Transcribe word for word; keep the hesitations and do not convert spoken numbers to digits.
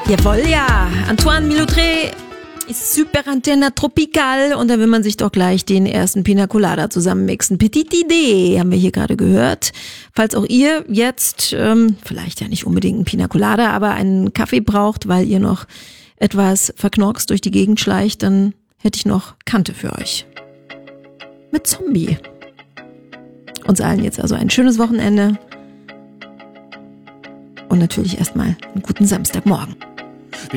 Jawohl, ja. Antoine Miloutré ist Super Antenne Tropical und da will man sich doch gleich den ersten Pina Colada zusammenmixen. Petite Idee haben wir hier gerade gehört. Falls auch ihr jetzt, ähm, vielleicht ja nicht unbedingt einen Pina Colada, aber einen Kaffee braucht, weil ihr noch etwas verknorkst durch die Gegend schleicht, dann hätte ich noch Kante für euch. Mit Zombie. Uns allen jetzt also ein schönes Wochenende und natürlich erstmal einen guten Samstagmorgen.